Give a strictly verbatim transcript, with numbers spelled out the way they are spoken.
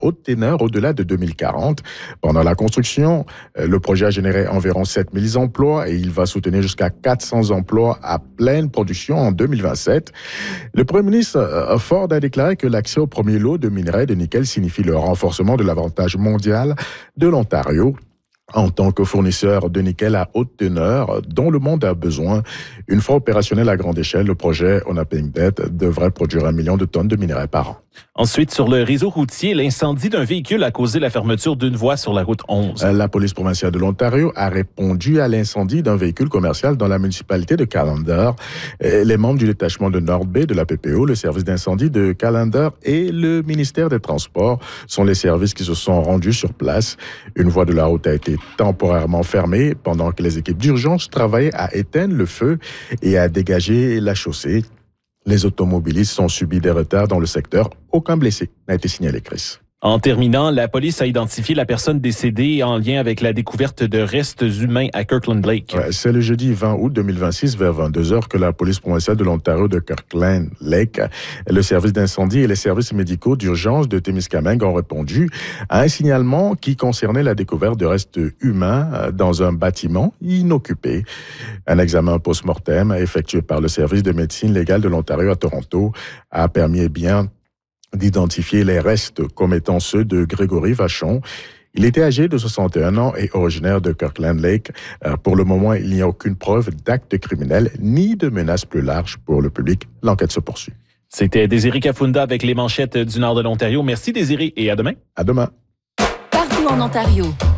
haute teneur au-delà de deux mille quarante. Pendant la construction, le projet a généré environ sept mille emplois et il va soutenir jusqu'à quatre cents emplois à pleine production en deux mille vingt-sept. Le Premier ministre Ford a déclaré que l'accès au premier lot de minerais de nickel signifie le renforcement de l'avantage mondial de l'Ontario en tant que fournisseur de nickel à haute teneur dont le monde a besoin. Une fois opérationnel à grande échelle, le projet Onaping-Bet devrait produire un million de tonnes de minerais par an. Ensuite, sur le réseau routier, l'incendie d'un véhicule a causé la fermeture d'une voie sur la route onze. La police provinciale de l'Ontario a répondu à l'incendie d'un véhicule commercial dans la municipalité de Callander. Les membres du détachement de North Bay de la P P O, le service d'incendie de Callander et le ministère des Transports sont les services qui se sont rendus sur place. Une voie de la route a été temporairement fermée pendant que les équipes d'urgence travaillaient à éteindre le feu et à dégager la chaussée. Les automobilistes ont subi des retards dans le secteur. Aucun blessé n'a été signalé, Chris. En terminant, la police a identifié la personne décédée en lien avec la découverte de restes humains à Kirkland Lake. Ouais, c'est le jeudi vingt août deux mille vingt-six vers vingt-deux heures que la police provinciale de l'Ontario de Kirkland Lake, le service d'incendie et les services médicaux d'urgence de Témiscamingue ont répondu à un signalement qui concernait la découverte de restes humains dans un bâtiment inoccupé. Un examen post-mortem effectué par le service de médecine légale de l'Ontario à Toronto a permis eh bien d'identifier les restes comme étant ceux de Grégory Vachon. Il était âgé de soixante et un ans et originaire de Kirkland Lake. Pour le moment, il n'y a aucune preuve d'acte criminel ni de menace plus large pour le public. L'enquête se poursuit. C'était Désiré Kafunda avec les manchettes du nord de l'Ontario. Merci Désiré et à demain. À demain. Partout en Ontario,